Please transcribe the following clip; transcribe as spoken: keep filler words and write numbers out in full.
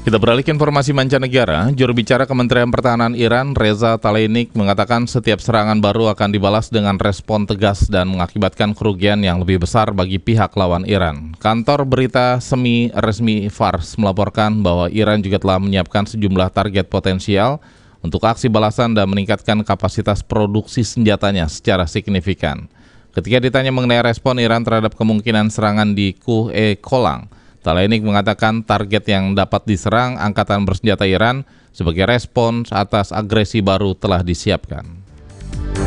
Kita beralih ke informasi mancanegara. Juru bicara Kementerian Pertahanan Iran, Reza Talenik, mengatakan setiap serangan baru akan dibalas dengan respon tegas dan mengakibatkan kerugian yang lebih besar bagi pihak lawan Iran. Kantor berita semi resmi Fars melaporkan bahwa Iran juga telah menyiapkan sejumlah target potensial untuk aksi balasan dan meningkatkan kapasitas produksi senjatanya secara signifikan. Ketika ditanya mengenai respon Iran terhadap kemungkinan serangan di Kuh-e-Kolang, Talenik mengatakan target yang dapat diserang Angkatan Bersenjata Iran sebagai respons atas agresi baru telah disiapkan.